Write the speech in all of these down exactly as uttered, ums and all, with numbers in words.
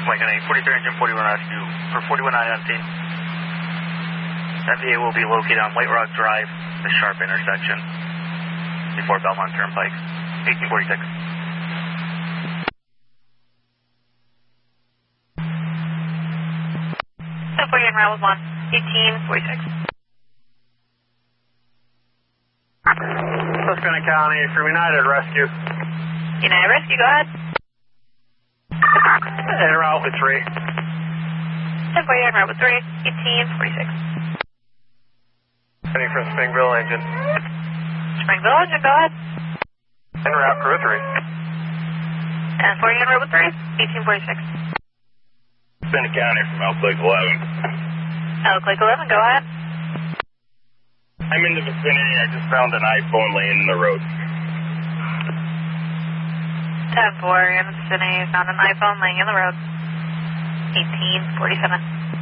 County, forty-three engine, forty-one rescue, for forty-one I on scene. That V A will be located on White Rock Drive, the sharp intersection, before Belmont Turnpike, eighteen forty-six. ten forty en route with one, eighteen forty-six. Susquehanna County from United Rescue. United Rescue, go ahead. En route with three. ten forty en route with three, eighteen forty-six. Heading from Springville engine. Springville engine, go ahead. En route crew three. ten forty en route with three, eighteen forty-six. Susquehanna County from Elk Lake eleven. Elk Lake eleven, go ahead. I'm in the vicinity. I just found an iPhone laying in the road. ten four in the vicinity, found an iPhone laying in the road. eighteen forty-seven.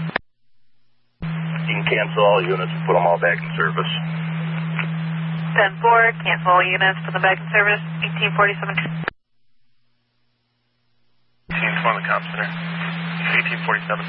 You can cancel all units and put them all back in service. ten four, cancel all units, put them back in service. eighteen forty-seven. eighteen twenty, the cops center. eighteen forty-seven.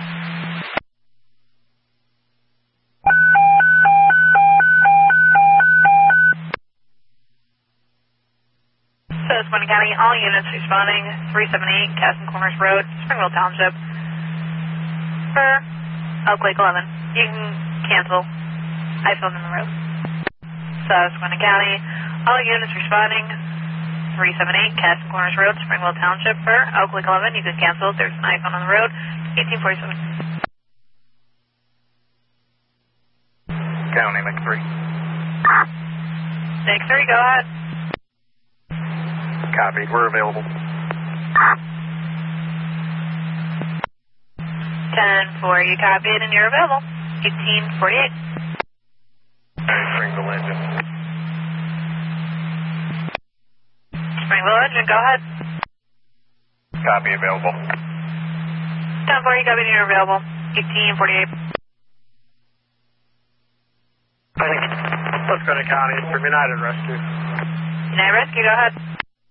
Susquehanna County, all units responding, three seventy-eight Casson Corners Road, Springville Township. For Elk Lake eleven, you can cancel iPhone in the road. Susquehanna County, all units responding, three seventy-eight Casson Corners Road, Springville Township. For Elk Lake eleven, you can cancel, there's an iPhone on the road, eighteen forty-seven. County, Mix three. Mix three, go ahead. Copy, we're available. ten four, you copied and you're available. eighteen forty-eight. Springville engine. Springville engine, go ahead. Copy, available. ten four, you copied and you're available. eighteen forty-eight. Susquehanna County from United Rescue. United Rescue, go ahead.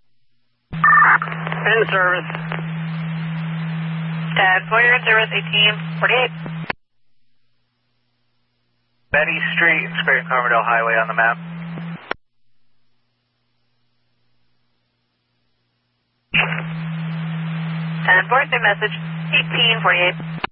In service. ten four, you're in service, eighteen forty-eight. Betty Street and Spring Carmerdale Highway on the map. ten four, same message, eighteen forty-eight.